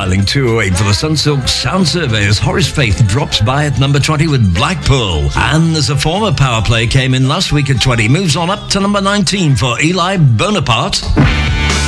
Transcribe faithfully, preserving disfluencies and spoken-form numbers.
dialing two oh eight for the Sunsilk Sound Survey as Horace Faith drops by at number twenty with Blackpool. And as a former power play came in last week at twenty, moves on up to number nineteen for Eli Bonaparte.